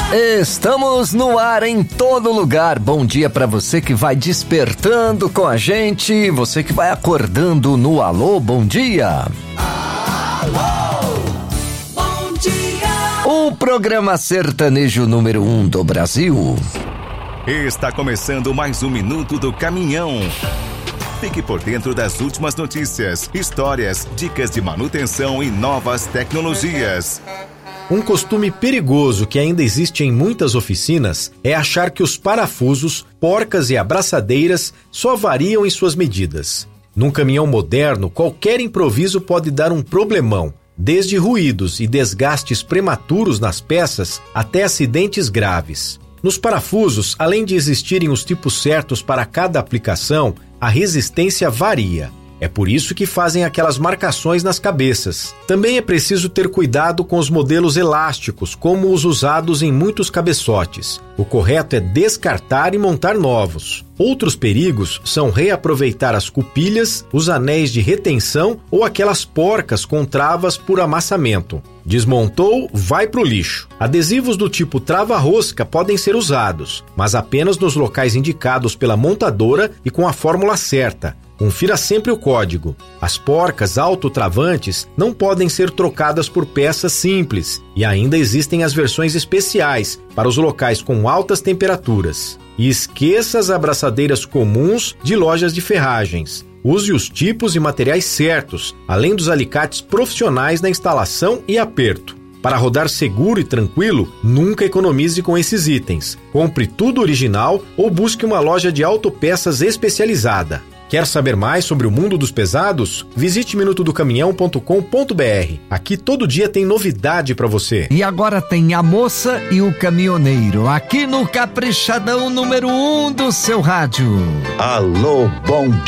Estamos no ar em todo lugar. Bom dia para você que vai despertando com a gente, você que vai acordando no Alô, bom dia. Alô, bom dia. O programa sertanejo número 1 do Brasil. Está começando mais um Minuto do Caminhão. Fique por dentro das últimas notícias, histórias, dicas de manutenção e novas tecnologias. Um costume perigoso que ainda existe em muitas oficinas é achar que os parafusos, porcas e abraçadeiras só variam em suas medidas. Num caminhão moderno, qualquer improviso pode dar um problemão, desde ruídos e desgastes prematuros nas peças até acidentes graves. Nos parafusos, além de existirem os tipos certos para cada aplicação, a resistência varia. É por isso que fazem aquelas marcações nas cabeças. Também é preciso ter cuidado com os modelos elásticos, como os usados em muitos cabeçotes. O correto é descartar e montar novos. Outros perigos são reaproveitar as cupilhas, os anéis de retenção ou aquelas porcas com travas por amassamento. Desmontou, vai pro lixo. Adesivos do tipo trava-rosca podem ser usados, mas apenas nos locais indicados pela montadora e com a fórmula certa. Confira sempre o código. As porcas autotravantes não podem ser trocadas por peças simples e ainda existem as versões especiais para os locais com altas temperaturas. E esqueça as abraçadeiras comuns de lojas de ferragens. Use os tipos e materiais certos, além dos alicates profissionais na instalação e aperto. Para rodar seguro e tranquilo, nunca economize com esses itens. Compre tudo original ou busque uma loja de autopeças especializada. Quer saber mais sobre o mundo dos pesados? Visite minutodocaminhão.com.br. Aqui todo dia tem novidade para você. E agora tem a moça e o caminhoneiro, aqui no Caprichadão número 1 do seu rádio. Alô, bom